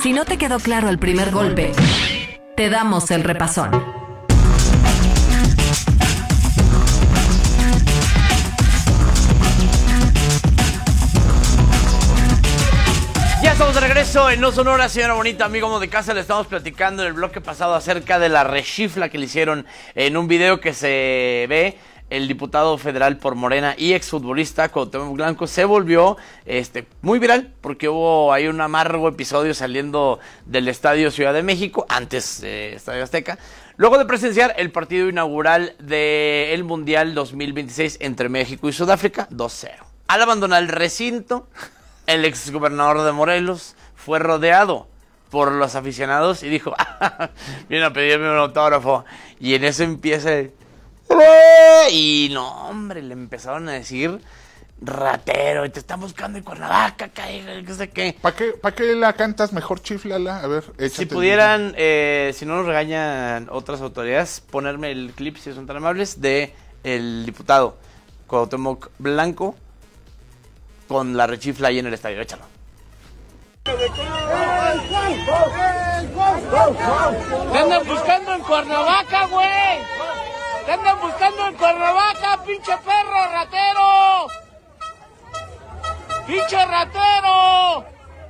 Si no te quedó claro el primer golpe, te damos el repasón. Ya estamos de regreso en No Sonora, señora bonita, amigo de casa. Le estamos platicando en el bloque pasado acerca de la rechifla que le hicieron en un video que se ve. El diputado federal por Morena y exfutbolista Cuauhtémoc Blanco se volvió muy viral porque hubo ahí un amargo episodio saliendo del Estadio Ciudad de México, antes Estadio Azteca, luego de presenciar el partido inaugural del Mundial 2026 entre México y Sudáfrica, 2-0. Al abandonar el recinto, el exgobernador de Morelos fue rodeado por los aficionados y dijo, viene a pedirme un autógrafo. Y en eso empieza y no, hombre, le empezaron a decir ratero, y te están buscando en Cuernavaca, qué sé qué. ¿Para qué la cantas? Mejor chiflala, a ver, échate. Si pudieran, si no nos regañan otras autoridades, ponerme el clip, si son tan amables, de el diputado Cuauhtémoc Blanco con la rechifla ahí en el estadio. Échalo. ¡Te andan buscando en Cuernavaca, güey! ¡Te andan buscando en Cuernavaca, pinche perro ratero! ¡Pinche ratero!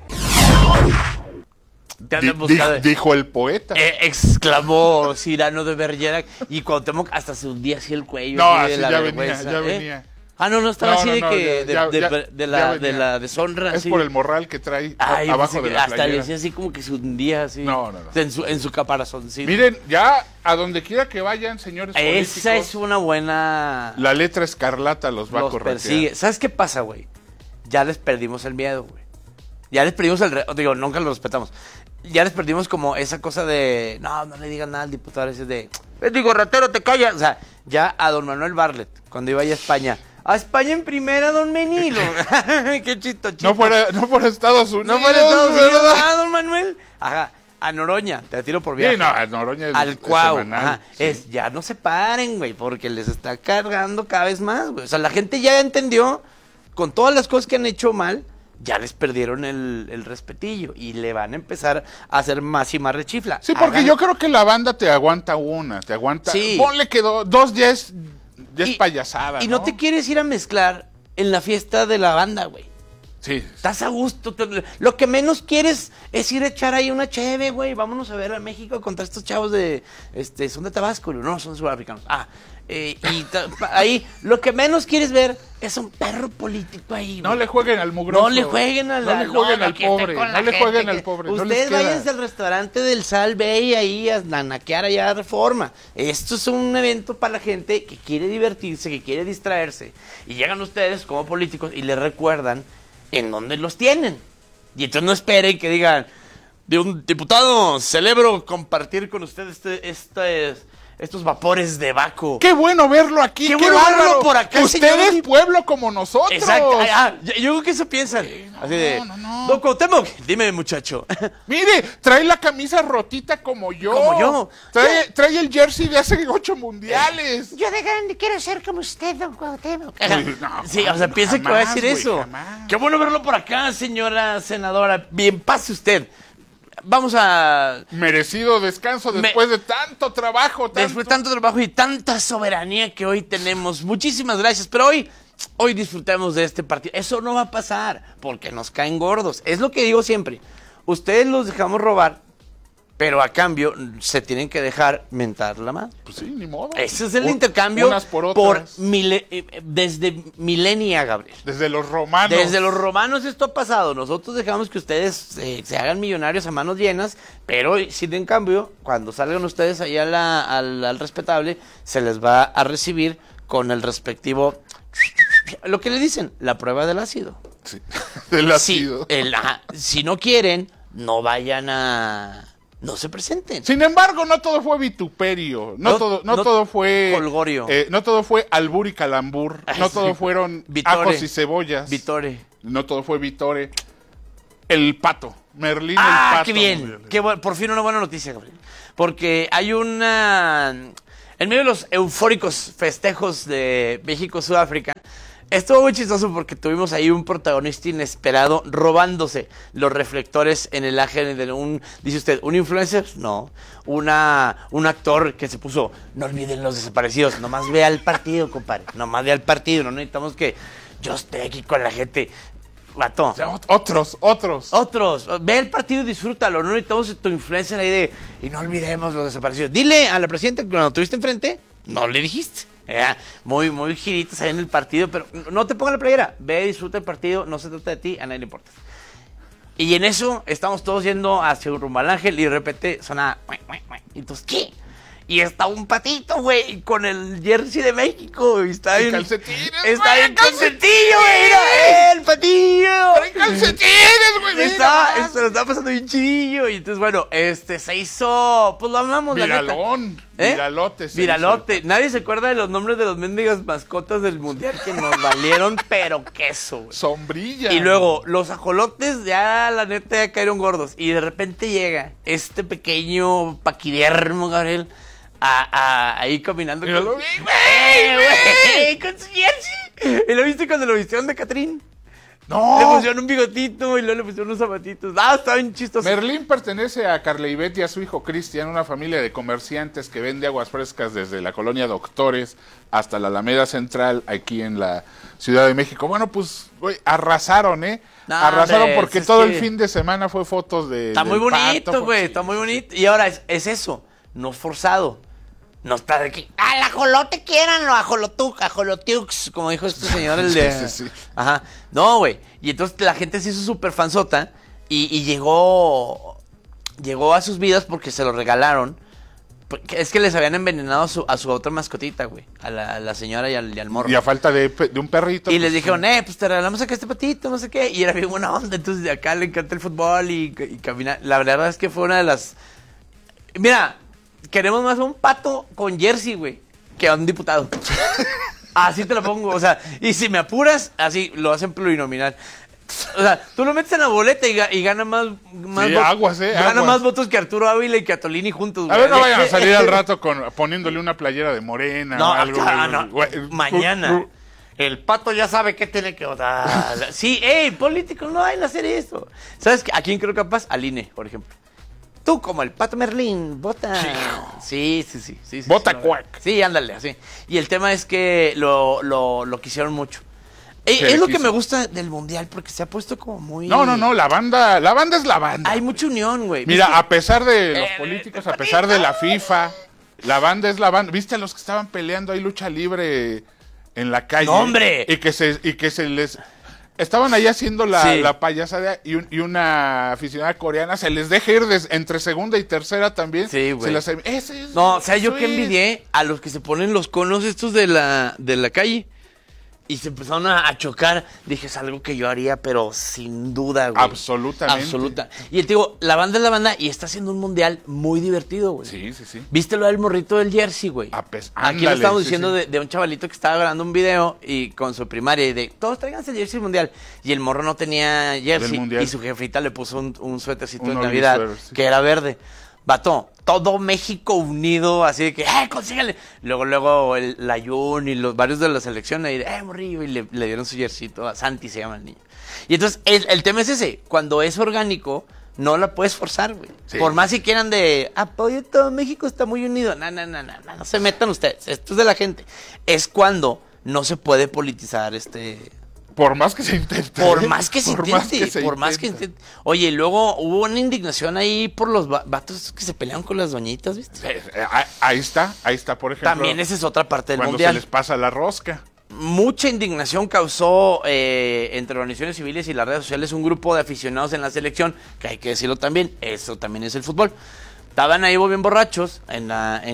Te andan buscando. Dijo el poeta. Exclamó Cyrano de Bergerac. Y Cuauhtémoc hasta se hundía así el cuello. No, así así de la ya vergüenza, venía, ya venía. No estaba así de no, que ya de la deshonra. Es así. por el morral que trae Ay, abajo de la hasta playera. le decía así como que se hundía así. No. En su caparazoncito. Miren, ya a donde quiera que vayan, señores políticos, esa es una buena. la letra escarlata los va a corretear. Persigue. ¿Sabes qué pasa, güey? Ya les perdimos el miedo, güey. Ya les perdimos digo, nunca lo respetamos. Ya les perdimos como esa cosa de, no le digan nada al diputado, ese de, digo, ratero, te callas. O sea, ya a don Manuel Bartlett, cuando iba allá a España en primera, don Menilo. Qué chito. No fuera Estados Unidos. No fuera Estados Unidos, don Manuel. Ajá. A Noroña, te tiro por viaje. Sí, no, a Noroña es al Cuau. semanal, sí. Ya no se paren, güey, porque les está cargando cada vez más, güey. O sea, la gente ya entendió, con todas las cosas que han hecho mal, ya les perdieron el respetillo y le van a empezar a hacer más y más rechifla. Sí, porque yo creo que la banda te aguanta una, te aguanta. Sí. Ponle que dos ya es payasada. Y no te quieres ir a mezclar en la fiesta de la banda, güey. Sí. Estás a gusto. Lo que menos quieres es ir a echar ahí una cheve, güey. Vámonos a ver a México contra estos chavos de... son de Tabasco, no, son sudafricanos. Ahí lo que menos quieres ver es un perro político ahí, güey. No le jueguen al mugroso. No le jueguen al pobre. No le jueguen al pobre. Ustedes váyanse al restaurante del Sal Bay ahí a naquear allá a Reforma. Esto es un evento para la gente que quiere divertirse, que quiere distraerse. Y llegan ustedes como políticos y les recuerdan en dónde los tienen. Y entonces no esperen que digan, de un diputado, celebro compartir con ustedes estos vapores de Baco. ¡Qué bueno verlo aquí! ¡Qué bueno verlo por acá, Ustedes, señor! pueblo como nosotros. Exacto. Yo creo que eso piensan. Así de, no. Don Cuauhtémoc, dime, muchacho. Mire, trae la camisa rotita como yo. Como yo. Trae el jersey de hace 8 mundiales. Yo de grande quiero ser como usted, don Cuauhtémoc. Sí, o sea, piensa que va a decir eso. Jamás. Qué bueno verlo por acá, señora senadora. Bien, pase usted. Vamos a... Merecido descanso después de tanto trabajo. Después de tanto trabajo y tanta soberanía que hoy tenemos. Muchísimas gracias. Pero hoy disfrutemos de este partido. Eso no va a pasar porque nos caen gordos. Es lo que digo siempre. Ustedes los dejamos robar, pero a cambio se tienen que dejar mentar la madre. Pues sí, ni modo. Ese es el intercambio unas por otras. Desde milenia, Gabriel. Desde los romanos. Desde los romanos esto ha pasado. Nosotros dejamos que ustedes se hagan millonarios a manos llenas, pero sin en cambio, cuando salgan ustedes ahí al respetable, se les va a recibir con el respectivo, lo que le dicen, la prueba del ácido. Sí, del ácido. Si no quieren, no vayan a... No se presenten. Sin embargo, no todo fue vituperio, no todo fue holgorio. No todo fue albur y calambur, no todo fueron ajos y cebollas. Vitore. No todo fue Vitore. El pato, Merlín el pato. Qué bien. Por fin una buena noticia, Gabriel. Porque hay en medio de los eufóricos festejos de México-Sudáfrica, Estuvo muy chistoso porque tuvimos ahí un protagonista inesperado robándose los reflectores en el AGN de dice usted, ¿un influencer? No, un actor que se puso, no olviden los desaparecidos, nomás vea el partido, compadre, nomás vea el partido, no necesitamos que yo esté aquí con la gente. Vato. O sea, otros. Ve el partido y disfrútalo, no necesitamos tu influencer ahí y no olvidemos los desaparecidos. Dile a la presidenta que cuando tuviste enfrente, no le dijiste. Muy giritos ahí en el partido, pero no te pongas la playera, ve, disfruta el partido, no se trata de ti, a nadie le importa. Y en eso estamos todos yendo hacia rumbo al Ángel y de repente suena, y entonces, ¿qué? Y está un patito, güey, con el jersey de México. Y está en calcetines, está en calcetillo, güey. Mira, el patillo. Está en calcetines, güey. Se lo está pasando bien chillo. Y entonces, bueno, se hizo, pues lo amamos, Viralón. la neta. Viralote. Viralote. Nadie se acuerda de los nombres de los mendigas mascotas del mundial que nos valieron, pero queso, güey. Sombrilla. Y luego, los ajolotes ya, la neta, ya cayeron gordos. Y de repente llega este pequeño paquidermo, Gabriel, ahí caminando. Y lo vi, güey, con su jersey. ¿Y lo viste cuando lo vistieron de Catrín? No. Le pusieron un bigotito y luego le pusieron unos zapatitos. Estaba bien chistoso. Merlín pertenece a Carleibet y a su hijo Cristian, una familia de comerciantes que vende aguas frescas desde la colonia Doctores hasta la Alameda Central, aquí en la Ciudad de México. Bueno, pues, güey, arrasaron, arrasaron porque todo el fin de semana fue fotos de... Está muy bonito, güey, está muy bonito. Y ahora es eso, no forzado. No está de aquí. ¡Al ajolote quieranlo! Ajolotiux, como dijo este señor, el de... Sí. Ajá. No, güey. Y entonces la gente se hizo súper fansota y llegó a sus vidas porque se lo regalaron. Es que les habían envenenado a su otra mascotita, güey. A la señora y al morro. Y a falta de un perrito. Y les dijeron, pues te regalamos acá este patito, no sé qué. Y era bien buena onda. Entonces de acá le encanta el fútbol y caminar. La verdad es que fue una de las... Mira... Queremos más un pato con jersey, güey, que a un diputado. Así te lo pongo, o sea, y si me apuras, así lo hacen plurinominal. O sea, tú lo metes en la boleta y gana más sí, aguas, gana más votos que Arturo Ávila y que Atolini juntos, güey. A ver, no vayan a salir al rato poniéndole una playera de Morena no, o algo. No. Mañana. El pato ya sabe qué tiene que votar. Sí, políticos no vayan a hacer eso. ¿Sabes a quién creo capaz? Al INE, por ejemplo. Tú, como el Pato Merlín, vota. Sí. Vota cuac. Sí, ándale, así. Y el tema es que lo quisieron mucho. Es lo que me gusta del Mundial, porque se ha puesto como muy... No, la banda es la banda. Hay mucha unión, güey. Mira, a pesar de los políticos, a pesar de la FIFA, la banda es la banda. ¿Viste a los que estaban peleando ahí lucha libre en la calle? ¡No, hombre! Y que se les... Estaban ahí haciendo la payasada y una aficionada coreana se les deja ir entre segunda y tercera también. Sí, güey. No, o sea, yo que envidié a los que se ponen los conos estos de la calle y se empezaron a chocar. Dije, es algo que yo haría, pero sin duda, güey. Absolutamente. Y te digo, la banda es la banda y está haciendo un mundial muy divertido, güey. Sí. ¿Viste lo del morrito del jersey, güey? Aquí lo estamos diciendo de un chavalito que estaba grabando un video y con su primaria y de, todos tráiganse el jersey mundial. Y el morro no tenía jersey y su jefita le puso un suétercito de Navidad que era verde. Vato, todo México unido, así de que, consíganle. Luego la Jun y los varios de la selección ahí de, morrillo, y le dieron su jerseyito a Santi, se llama el niño. Y entonces, el tema es ese, cuando es orgánico, no la puedes forzar, güey. Sí. Por más si quieran de, apoyo todo México está muy unido. No se metan ustedes, esto es de la gente. Es cuando no se puede politizar Por más que se intente. Por más que se intente. Oye, luego hubo una indignación ahí por los vatos que se pelearon con las doñitas, ¿viste? Ahí está, por ejemplo. También esa es otra parte del cuando mundial. Se les pasa la rosca. Mucha indignación causó entre organizaciones civiles y las redes sociales un grupo de aficionados en la selección, que hay que decirlo también, eso también es el fútbol. Estaban ahí bien borrachos en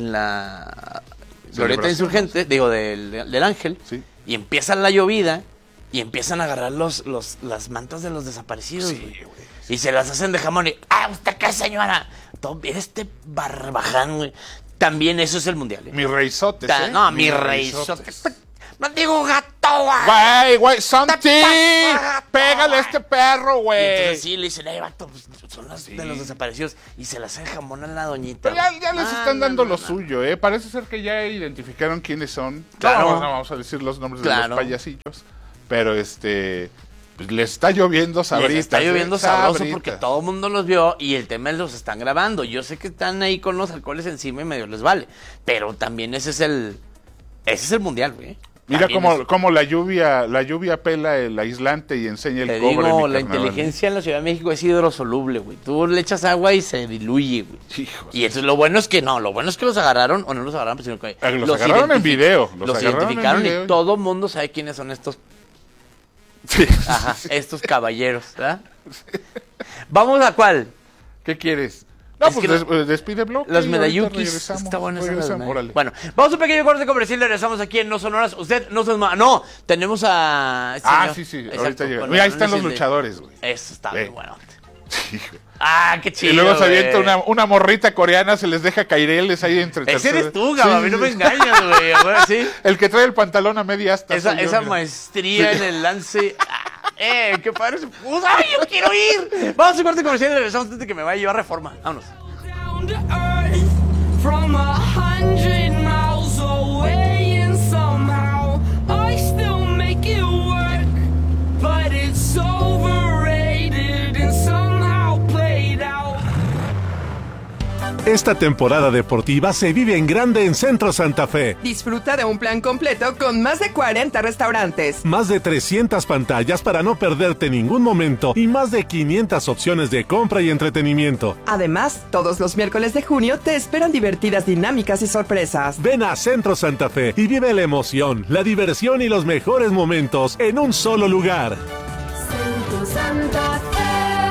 la glorieta insurgente, del Ángel, sí. Y empieza la llovida. Y empiezan a agarrar las mantas de los desaparecidos, güey. Sí, y se las hacen de jamón y, ¿usted qué, señora? Todo barbaján, güey. También eso es el mundial, Mi reizotes, No, mi reizotes. No digo gato, güey, Santi, pégale a este perro, güey. Y entonces sí, le dicen, vato, pues, son las de los desaparecidos. Y se las hacen jamón a la doñita. Pero ya les están dando lo suyo, Parece ser que ya identificaron quiénes son. Claro. No vamos a decir los nombres de los payasillos. pero pues les está lloviendo sabritas. Les está lloviendo sabroso sabritas. porque todo el mundo los vio y el tema es los están grabando. Yo sé que están ahí con los alcoholes encima y medio les vale, pero también ese es el mundial, güey. Mira cómo la lluvia pela el aislante y enseña el Te cobre. digo, la inteligencia en la Ciudad de México es hidrosoluble, güey. Tú le echas agua y se diluye, güey. Hijos. Y eso, lo bueno es que los agarraron, o no los agarraron, sino que los agarraron en video. Los identificaron y todo el mundo sabe quiénes son estos. Sí. Ajá, estos caballeros, ¿verdad? ¿Vamos a cuál? ¿Qué quieres? No, Es pues que despide bloque. Los y ahorita medalluquis. regresamos. Está bueno ese Regresamos, medallú. órale. Bueno, vamos a un pequeño corte comercial y regresamos aquí en No Sonoras. Usted no se No, tenemos a... señor. Sí. Exacto. Ahorita llega. Bueno, Mira, ahí no están los necesite- luchadores, güey. Eso está Ve. muy bueno. Hijo. Ah, qué chido. Y luego se avienta güey. una morrita coreana, se les deja caireles ahí entre Ese eres tú, Sí, Gaba, a mí no me engañas, güey. Ahora sí. El que trae el pantalón a media asta. Esa soy yo, esa mira. maestría en el lance. Qué padre se puso. ¡Ay, yo quiero ir! Vamos a un corte comercial y regresamos antes de que me vaya a llevar Reforma. Vámonos. Down to earth from 100 miles away, and somehow I still make it work, but it's overrated and somehow played out. Esta temporada deportiva se vive en grande en Centro Santa Fe. Disfruta de un plan completo con más de 40 restaurantes. Más de 300 pantallas para no perderte ningún momento y más de 500 opciones de compra y entretenimiento. Además, todos los miércoles de junio te esperan divertidas dinámicas y sorpresas. Ven a Centro Santa Fe y vive la emoción, la diversión y los mejores momentos en un solo lugar. Centro Santa Fe.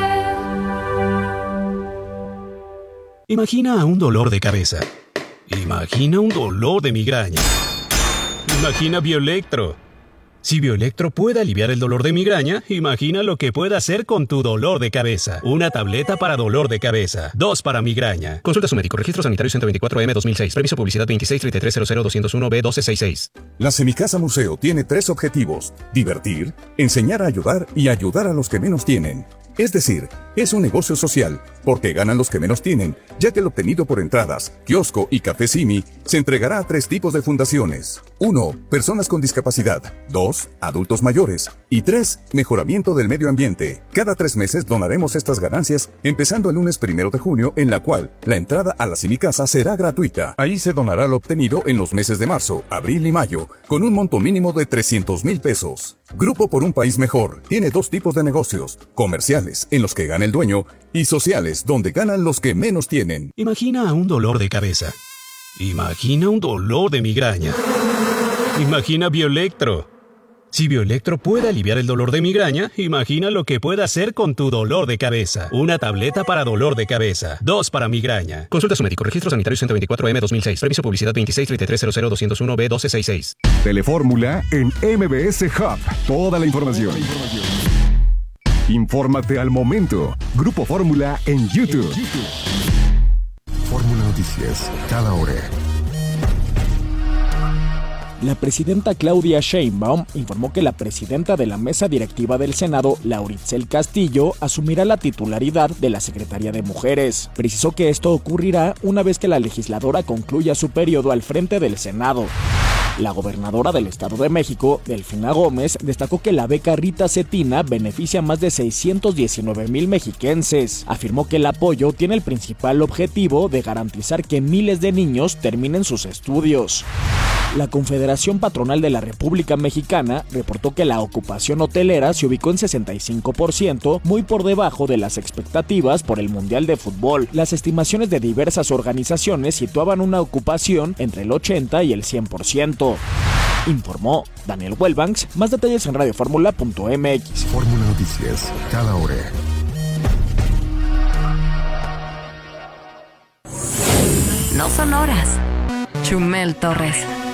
Imagina un dolor de cabeza. Imagina un dolor de migraña. Imagina Bioelectro. Si Bioelectro puede aliviar el dolor de migraña, imagina lo que puede hacer con tu dolor de cabeza. Una tableta para dolor de cabeza. 2 para migraña. Consulta a su médico. Registro sanitario 124M 2006. Permiso publicidad 2633000201B1266. La Semicasa Museo tiene 3 objetivos: divertir, enseñar a ayudar y ayudar a los que menos tienen. Es decir, es un negocio social, porque ganan los que menos tienen, ya que el obtenido por entradas, kiosco y café Simi se entregará a 3 tipos de fundaciones. 1. Personas con discapacidad. 2. Adultos mayores. Y 3. Mejoramiento del medio ambiente. Cada 3 meses donaremos estas ganancias, empezando el lunes 1 de junio, en la cual la entrada a la Semicasa será gratuita. Ahí se donará lo obtenido en los meses de marzo, abril y mayo, con un monto mínimo de 300,000 pesos. Grupo por un País Mejor tiene 2 tipos de negocios: comerciales, en los que gana el dueño, y sociales, donde ganan los que menos tienen. Imagina un dolor de cabeza. Imagina un dolor de migraña. Imagina Bioelectro. Si Bioelectro puede aliviar el dolor de migraña, imagina lo que puede hacer con tu dolor de cabeza. Una tableta para dolor de cabeza. 2 para migraña. Consulta a su médico. Registro sanitario 124M 2006. Permiso publicidad 2633000201B1266. Telefórmula en MBS Hub. Toda la información. Infórmate al momento. Grupo Fórmula en YouTube. Fórmula Noticias, cada hora. La presidenta Claudia Sheinbaum informó que la presidenta de la mesa directiva del Senado, Lauritsel Castillo, asumirá la titularidad de la Secretaría de Mujeres. Precisó que esto ocurrirá una vez que la legisladora concluya su periodo al frente del Senado. La gobernadora del Estado de México, Delfina Gómez, destacó que la beca Rita Cetina beneficia a más de 619,000 mexiquenses. Afirmó que el apoyo tiene el principal objetivo de garantizar que miles de niños terminen sus estudios. La Confederación Patronal de la República Mexicana reportó que la ocupación hotelera se ubicó en 65%, muy por debajo de las expectativas por el Mundial de Fútbol. Las estimaciones de diversas organizaciones situaban una ocupación entre el 80 y el 100%. Informó Daniel Wellbanks. Más detalles en radioformula.mx. Fórmula Noticias, cada hora. No Sonoras. Chumel Torres.